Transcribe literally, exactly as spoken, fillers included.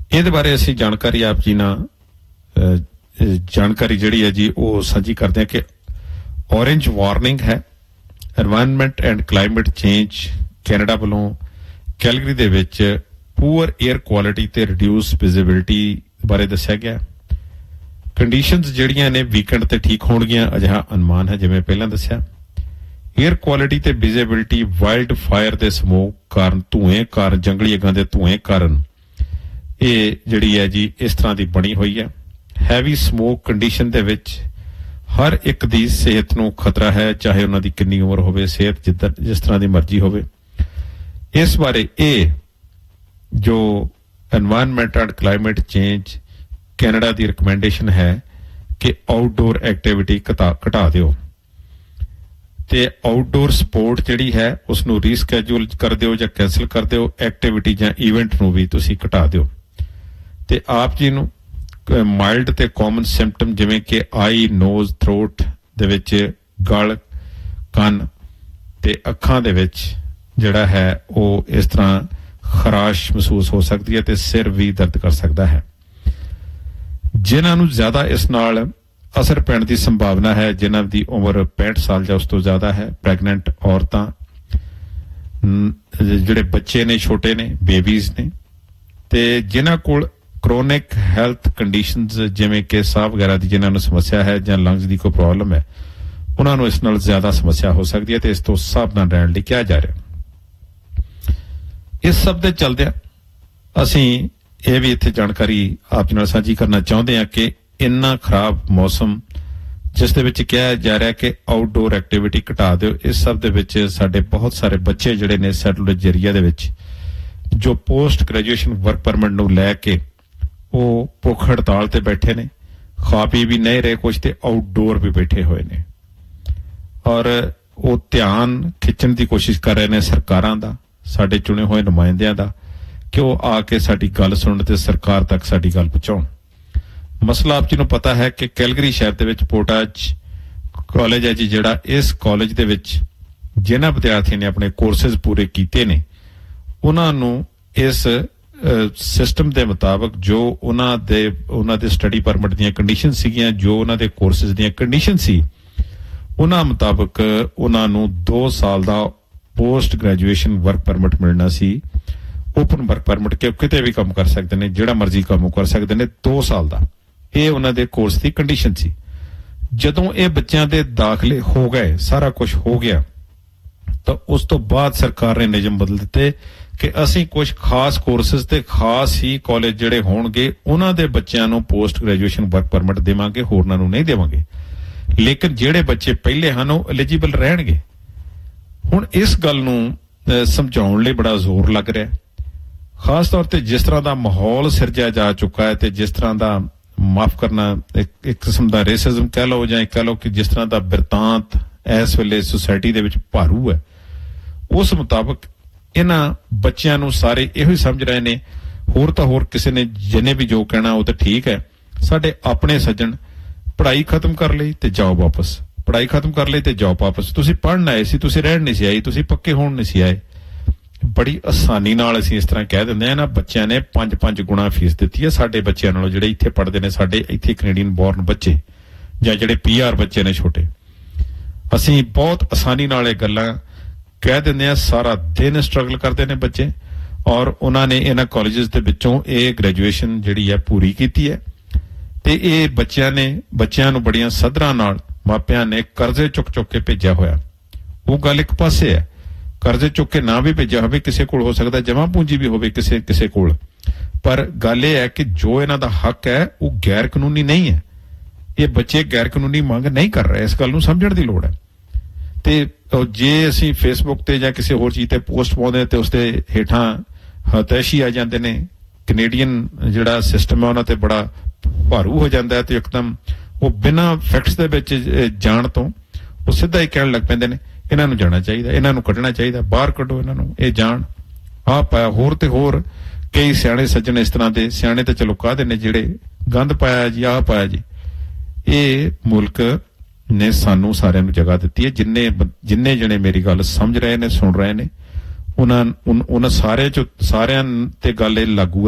ਇਹਦੇ ਬਾਰੇ ਅਸੀਂ ਜਾਣਕਾਰੀ ਆਪ ਜੀ ਨਾਲ ਜਾਣਕਾਰੀ ਜਿਹੜੀ ਹੈ ਜੀ ਉਹ ਸਾਂਝੀ ਕਰਦੇ ਹਾਂ ਕਿ ਔਰੇਂਜ ਵਾਰਨਿੰਗ ਹੈ। Environment and climate change Canada ਵੱਲੋਂ ਕੈਲਗਰੀ ਦੇ ਵਿੱਚ ਪੂਅਰ ਏਅਰ ਕੁਆਲਿਟੀ ਤੇ ਰਿਡਿਊਸ ਵਿਜ਼ਿਬਿਲਿਟੀ ਬਾਰੇ ਦੱਸਿਆ ਗਿਆ। ਕੰਡੀਸ਼ਨਸ ਜਿਹੜੀਆਂ ਨੇ ਵੀਕਐਂਡ ਤੇ ਠੀਕ ਹੋਣਗੀਆਂ ਅਜਿਹਾ ਅਨੁਮਾਨ ਹੈ। ਜਿਵੇਂ ਪਹਿਲਾਂ ਦੱਸਿਆ, ਏਅਰ ਕੁਆਲਿਟੀ ਤੇ ਵਿਜ਼ਿਬਿਲਿਟੀ ਵਾਈਲਡ ਫਾਇਰ ਦੇ ਸਮੋਕ ਕਾਰਨ, ਧੂਏ ਕਾਰਨ, ਜੰਗਲੀ ਅੱਗਾਂ ਦੇ ਧੂਏ ਕਾਰਨ ਇਹ ਜਿਹੜੀ ਹੈ ਜੀ ਇਸ ਤਰ੍ਹਾਂ ਦੀ ਬਣੀ ਹੋਈ ਹੈ। ਹੈਵੀ ਸਮੋਕ ਕੰਡੀਸ਼ਨ ਦੇ ਵਿੱਚ ਹਰ ਇੱਕ ਦੀ ਸਿਹਤ ਨੂੰ ਖਤਰਾ ਹੈ, ਚਾਹੇ ਉਹਨਾਂ ਦੀ ਕਿੰਨੀ ਉਮਰ ਹੋਵੇ, ਸਿਹਤ ਜਿੱਦਾਂ ਜਿਸ ਤਰ੍ਹਾਂ ਦੀ ਮਰਜ਼ੀ ਹੋਵੇ। ਇਸ ਬਾਰੇ ਇਹ ਜੋ environment and climate change Canada the recommendation ਹੈ ਕਿ ਆਊਟਡੋਰ ਐਕਟੀਵਿਟੀ ਘਟਾ ਘਟਾ ਦਿਓ ਤੇ ਆਊਟਡੋਰ ਸਪੋਰਟ ਜਿਹੜੀ ਹੈ ਉਸ ਨੂੰ ਰੀਸਕੈਜੂਲ ਕਰ ਦਿਓ ਜਾਂ ਕੈਂਸਲ ਕਰ ਦਿਓ। ਐਕਟੀਵਿਟੀ ਜਾਂ ਇਵੈਂਟ ਨੂੰ ਵੀ ਤੁਸੀਂ ਘਟਾ ਦਿਓ। ਤੇ ਆਪ ਜੀ ਨੂੰ ਮਾਈਲਡ ਤੇ ਕਾਮਨ ਸਿੰਪਟਮ ਜਿਵੇਂ ਕਿ ਆਈ, ਨੋਜ਼, ਥਰੋਟ ਦੇ ਵਿੱਚ ਗਲ, ਕੰਨ ਤੇ ਅੱਖਾਂ ਦੇ ਵਿੱਚ ਜਿਹੜਾ ਹੈ ਉਹ ਇਸ ਤਰ੍ਹਾਂ ਖਰਾਸ਼ ਮਹਿਸੂਸ ਹੋ ਸਕਦੀ ਹੈ ਤੇ ਸਿਰ ਵੀ ਦਰਦ ਕਰ ਸਕਦਾ ਹੈ। ਜਿਨ੍ਹਾਂ ਨੂੰ ਜ਼ਿਆਦਾ ਇਸ ਨਾਲ ਅਸਰ ਪੈਣ ਦੀ ਸੰਭਾਵਨਾ ਹੈ, ਜਿਨ੍ਹਾਂ ਦੀ ਉਮਰ ਪੈਂਹਠ ਸਾਲ ਜਾਂ ਉਸ ਤੋਂ ਜ਼ਿਆਦਾ ਹੈ, ਪ੍ਰੈਗਨੈਂਟ ਔਰਤਾਂ, ਜਿਹੜੇ ਬੱਚੇ ਨੇ ਛੋਟੇ ਨੇ, ਬੇਬੀਜ਼ ਨੇ, ਤੇ ਜਿਨ੍ਹਾਂ ਕੋਲ ਕਰੋਨਿਕ ਹੈਲਥ ਕੰਡੀਸ਼ਨਸ ਜਿਵੇਂ ਕਿ ਸਾਹ ਵਗੈਰਾ ਦੀ ਜਿਨ੍ਹਾਂ ਨੂੰ ਸਮੱਸਿਆ ਹੈ ਜਾਂ ਲੰਗਸ ਦੀ ਕੋਈ ਪ੍ਰੋਬਲਮ ਹੈ, ਉਹਨਾਂ ਨੂੰ ਇਸ ਨਾਲ ਜ਼ਿਆਦਾ ਸਮੱਸਿਆ ਹੋ ਸਕਦੀ ਹੈ ਤੇ ਇਸ ਤੋਂ ਸਾਵਧਾਨ ਰਹਿਣ ਲਈ ਕਿਹਾ ਜਾ ਰਿਹਾ। ਇਸ ਸਭ ਦੇ ਚਲਦਿਆਂ ਅਸੀਂ ਇਹ ਵੀ ਇੱਥੇ ਜਾਣਕਾਰੀ ਆਪ ਜੀ ਨਾਲ ਸਾਂਝੀ ਕਰਨਾ ਚਾਹੁੰਦੇ ਹਾਂ ਕਿ ਇੰਨਾ ਖਰਾਬ ਮੌਸਮ ਜਿਸ ਦੇ ਵਿੱਚ ਕਿਹਾ ਜਾ ਰਿਹਾ ਕਿ ਆਊਟਡੋਰ ਐਕਟੀਵਿਟੀ ਘਟਾ ਦਿਓ, ਇਸ ਸਭ ਦੇ ਵਿੱਚ ਸਾਡੇ ਬਹੁਤ ਸਾਰੇ ਬੱਚੇ ਜਿਹੜੇ ਨੇ ਸੈਟਲਡ ਏਰੀਆ ਦੇ ਵਿੱਚ ਜੋ ਪੋਸਟ ਗ੍ਰੈਜੂਏਸ਼ਨ ਵਰਕ ਪਰਮਿਟ ਨੂੰ ਲੈ ਕੇ ਉਹ ਭੁੱਖ ਹੜਤਾਲ ਤੇ ਬੈਠੇ ਨੇ, ਖਾ ਪੀ ਵੀ ਨਹੀਂ ਰਹੇ ਕੁਝ ਤੇ ਆਊਟਡੋਰ ਵੀ ਬੈਠੇ ਹੋਏ ਨੇ ਔਰ ਉਹ ਧਿਆਨ ਖਿੱਚਣ ਦੀ ਕੋਸ਼ਿਸ਼ ਕਰ ਰਹੇ ਨੇ ਸਰਕਾਰਾਂ ਦਾ, ਸਾਡੇ ਚੁਣੇ ਹੋਏ ਨੁਮਾਇੰਦਿਆਂ ਦਾ, ਕਿ ਉਹ ਆ ਕੇ ਸਾਡੀ ਗੱਲ ਸੁਣਨ ਤੇ ਸਰਕਾਰ ਤੱਕ ਸਾਡੀ ਗੱਲ ਪਹੁੰਚਾਉਣ। ਮਸਲਾ ਆਪ ਜੀ ਨੂੰ ਪਤਾ ਹੈ ਕਿ ਕੈਲਗਰੀ ਸ਼ਹਿਰ ਦੇ ਵਿੱਚ ਪੋਟਾਜ ਕਾਲਜ ਹੈ ਜੀ, ਜਿਹੜਾ ਇਸ ਕਾਲਜ ਦੇ ਵਿੱਚ ਜਿਨ੍ਹਾਂ ਵਿਦਿਆਰਥੀਆਂ ਨੇ ਆਪਣੇ ਕੋਰਸਿਸ ਪੂਰੇ ਕੀਤੇ ਨੇ ਉਹਨਾਂ ਨੂੰ ਇਸ ਸਿਸਟਮ ਦੇ ਮੁਤਾਬਕ ਜੋ ਉਹਨਾਂ ਦੇ ਉਹਨਾਂ ਦੇ ਸਟੱਡੀ ਪਰਮਿਟ ਦੀਆਂ ਕੰਡੀਸ਼ਨ ਸੀਗੀਆਂ, ਜੋ ਉਹਨਾਂ ਦੇ ਕੋਰਸਿਸ ਦੀਆਂ ਕੰਡੀਸ਼ਨ ਸੀ, ਉਹਨਾਂ ਮੁਤਾਬਕ ਉਹਨਾਂ ਨੂੰ ਦੋ ਸਾਲ ਦਾ ਪੋਸਟ ਗ੍ਰੈਜੂਏਸ਼ਨ ਵਰਕ ਪਰਮਿਟ ਮਿਲਣਾ ਸੀ। ਓਪਨ ਵਰਕ ਪਰਮਿਟ ਕਿ ਕਿਤੇ ਵੀ ਕੰਮ ਕਰ ਸਕਦੇ ਨੇ, ਜਿਹੜਾ ਮਰਜ਼ੀ ਕੰਮ ਕਰ ਸਕਦੇ ਨੇ, ਦੋ ਸਾਲ ਦਾ। ਇਹ ਉਹਨਾਂ ਦੇ ਕੋਰਸ ਦੀ ਕੰਡੀਸ਼ਨ ਸੀ। ਜਦੋਂ ਇਹ ਬੱਚਿਆਂ ਦੇ ਦਾਖਲੇ ਹੋ ਗਏ, ਸਾਰਾ ਕੁਝ ਹੋ ਗਿਆ, ਤਾਂ ਉਸ ਤੋਂ ਬਾਅਦ ਸਰਕਾਰ ਨੇ ਨਿਯਮ ਬਦਲ ਦਿੱਤੇ ਕਿ ਅਸੀਂ ਕੁਝ ਖਾਸ ਕੋਰਸਿਸ ਤੇ ਖਾਸ ਹੀ ਕਾਲਜ ਜਿਹੜੇ ਹੋਣਗੇ ਉਹਨਾਂ ਦੇ ਬੱਚਿਆਂ ਨੂੰ ਪੋਸਟ ਗ੍ਰੈਜੂਏਸ਼ਨ ਵਰਕ ਪਰਮਿਟ ਦੇਵਾਂਗੇ, ਹੋਰਨਾਂ ਨੂੰ ਨਹੀਂ ਦੇਵਾਂਗੇ। ਲੇਕਿਨ ਜਿਹੜੇ ਬੱਚੇ ਪਹਿਲੇ ਹਨ ਉਹ ਐਲੀਜੀਬਲ ਰਹਿਣਗੇ। ਹੁਣ ਇਸ ਗੱਲ ਨੂੰ ਸਮਝਾਉਣ ਲਈ ਬੜਾ ਜ਼ੋਰ ਲੱਗ ਰਿਹਾ, ਖਾਸ ਤੌਰ ਤੇ ਜਿਸ ਤਰ੍ਹਾਂ ਦਾ ਮਾਹੌਲ ਸਿਰਜਿਆ ਜਾ ਚੁੱਕਾ ਹੈ ਤੇ ਜਿਸ ਤਰ੍ਹਾਂ ਦਾ, ਮਾਫ ਕਰਨਾ, ਇੱਕ ਇੱਕ ਕਿਸਮ ਦਾ ਰੇਸਿਜ਼ਮ ਕਹਿ ਲਓ ਜਾਂ ਕਹਿ ਲਓ ਕਿ ਜਿਸ ਤਰ੍ਹਾਂ ਦਾ ਬਿਰਤਾਂਤ ਇਸ ਵੇਲੇ ਸੁਸਾਇਟੀ ਦੇ ਵਿੱਚ ਭਾਰੂ ਹੈ, ਉਸ ਮੁਤਾਬਕ ਇਹਨਾਂ ਬੱਚਿਆਂ ਨੂੰ ਸਾਰੇ ਇਹੋ ਹੀ ਸਮਝ ਰਹੇ ਨੇ, ਹੋਰ ਤਾਂ ਹੋਰ ਕਿਸੇ ਨੇ ਜਿਹਨੇ ਵੀ ਜੋ ਕਹਿਣਾ ਉਹ ਤਾਂ ਠੀਕ ਹੈ, ਸਾਡੇ ਆਪਣੇ ਸੱਜਣ ਪੜ੍ਹਾਈ ਖਤਮ ਕਰ ਲਈ ਤੇ ਜਾਓ ਵਾਪਸ, ਪੜ੍ਹਾਈ ਖਤਮ ਕਰ ਲਈ ਤੇ ਜਾਓ ਵਾਪਸ। ਤੁਸੀਂ ਪੜ੍ਹਨ ਆਏ ਸੀ, ਤੁਸੀਂ ਰਹਿਣ ਨਹੀਂ ਸੀ ਆਏ, ਤੁਸੀਂ ਪੱਕੇ ਹੋਣ ਨਹੀਂ ਸੀ ਆਏ। ਬੜੀ ਆਸਾਨੀ ਨਾਲ ਅਸੀਂ ਇਸ ਤਰ੍ਹਾਂ ਕਹਿ ਦਿੰਦੇ ਹਾਂ, ਇਹਨਾਂ ਬੱਚਿਆਂ ਨੇ ਪੰਜ ਪੰਜ ਗੁਣਾ ਫੀਸ ਦਿੱਤੀ ਹੈ ਸਾਡੇ ਬੱਚਿਆਂ ਨਾਲੋਂ, ਜਿਹੜੇ ਇੱਥੇ ਪੜ੍ਹਦੇ ਨੇ, ਸਾਡੇ ਇੱਥੇ ਕੈਨੇਡੀਅਨ ਬੋਰਨ ਬੱਚੇ ਜਾਂ ਜਿਹੜੇ ਪੀ ਆਰ ਬੱਚੇ ਨੇ ਛੋਟੇ। ਅਸੀਂ ਬਹੁਤ ਆਸਾਨੀ ਨਾਲ ਇਹ ਗੱਲਾਂ ਕਹਿ ਦਿੰਦੇ ਹਾਂ। ਸਾਰਾ ਦਿਨ ਸਟਰਗਲ ਕਰਦੇ ਨੇ ਬੱਚੇ ਔਰ ਉਹਨਾਂ ਨੇ ਇਹਨਾਂ ਕਾਲਜਸ ਦੇ ਵਿੱਚੋਂ ਇਹ ਗ੍ਰੈਜੂਏਸ਼ਨ ਜਿਹੜੀ ਹੈ ਪੂਰੀ ਕੀਤੀ ਹੈ ਤੇ ਇਹ ਬੱਚਿਆਂ ਨੇ ਬੱਚਿਆਂ ਨੂੰ ਬੜੀਆਂ ਸੱਧਰਾਂ ਨਾਲ ਮਾਪਿਆਂ ਨੇ ਕਰਜ਼ੇ ਚੁੱਕ ਚੁੱਕ ਕੇ ਭੇਜਿਆ ਹੋਇਆ। ਉਹ ਗੱਲ ਇੱਕ ਪਾਸੇ ਹੈ, ਕਰਜ਼ੇ ਚੁੱਕ ਕੇ ਨਾ ਵੀ ਭੇਜਿਆ ਹੋਵੇ, ਕਿਸੇ ਕੋਲ ਹੋ ਸਕਦਾ ਜਮ੍ਹਾਂ ਪੂੰਜੀ ਵੀ ਹੋਵੇ ਕਿਸੇ ਕਿਸੇ ਕੋਲ, ਪਰ ਗੱਲ ਇਹ ਹੈ ਕਿ ਜੋ ਇਹਨਾਂ ਦਾ ਹੱਕ ਹੈ ਉਹ ਗੈਰ ਕਾਨੂੰਨੀ ਨਹੀਂ ਹੈ। ਇਹ ਬੱਚੇ ਗੈਰ ਕਾਨੂੰਨੀ ਮੰਗ ਨਹੀਂ ਕਰ ਰਹੇ, ਇਸ ਗੱਲ ਨੂੰ ਸਮਝਣ ਦੀ ਲੋੜ ਹੈ। ਤੇ ਜੇ ਅਸੀਂ ਫੇਸਬੁੱਕ ਤੇ ਜਾਂ ਕਿਸੇ ਹੋਰ ਚੀਜ਼ ਤੇ ਪੋਸਟ ਪਾਉਂਦੇ ਤੇ ਉਸਦੇ ਹੇਠਾਂ ਹਤੈਸ਼ੀ ਆ ਜਾਂਦੇ ਨੇ, ਕੈਨੇਡੀਅਨ ਜਿਹੜਾ ਸਿਸਟਮ ਹੈ ਉਹਨਾਂ ਤੇ ਬੜਾ ਭਾਰੂ ਹੋ ਜਾਂਦਾ ਹੈ ਤੇ ਇੱਕਦਮ ਉਹ ਬਿਨਾਂ ਫੈਕਟਸ ਦੇ ਵਿੱਚ ਜਾਣ ਤੋਂ ਉਹ ਸਿੱਧਾ ਹੀ ਕਹਿਣ ਲੱਗ ਪੈਂਦੇ ਨੇ ਇਹਨਾਂ ਨੂੰ ਜਾਣਾ ਚਾਹੀਦਾ, ਇਹਨਾਂ ਨੂੰ ਕੱਢਣਾ ਚਾਹੀਦਾ, ਬਾਹਰ ਕੱਢੋ ਇਹਨਾਂ ਨੂੰ, ਇਹ ਜਾਣ। ਆਹ ਪਾਇਆ ਹੋਰ ਤੇ ਹੋਰ ਕਈ ਸਿਆਣੇ ਸੱਜਣ ਇਸ ਤਰ੍ਹਾਂ ਦੇ, ਸਿਆਣੇ ਤਾਂ ਚਲੋ ਕਾਹਦੇ ਨੇ, ਜਿਹੜੇ ਗੰਦ ਪਾਇਆ ਜੀ, ਆਹ ਪਾਇਆ ਜੀ। ਇਹ ਮੁਲਕ ਨੇ ਸਾਨੂੰ ਸਾਰਿਆਂ ਨੂੰ ਜਗ੍ਹਾ ਦਿੱਤੀ ਹੈ। ਜਿੰਨੇ ਜਿੰਨੇ ਜਣੇ ਮੇਰੀ ਗੱਲ ਸਮਝ ਰਹੇ ਨੇ, ਸੁਣ ਰਹੇ ਨੇ, ਉਹਨਾਂ ਉਹਨਾਂ ਸਾਰੇ ਚ ਸਾਰਿਆਂ ਤੇ ਗੱਲ ਇਹ ਲਾਗੂ